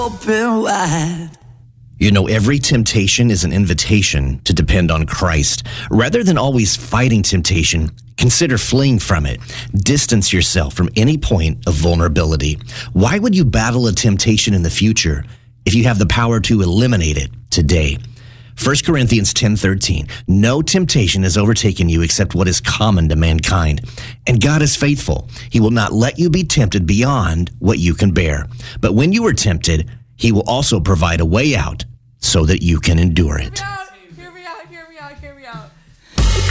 Open wide. You know, every temptation is an invitation to depend on Christ. Rather than always fighting temptation, consider fleeing from it. Distance yourself from any point of vulnerability. Why would you battle a temptation in the future if you have the power to eliminate it today? 1 Corinthians 10:13, no temptation has overtaken you except what is common to mankind. And God is faithful. He will not let you be tempted beyond what you can bear. But when you are tempted, he will also provide a way out so that you can endure it.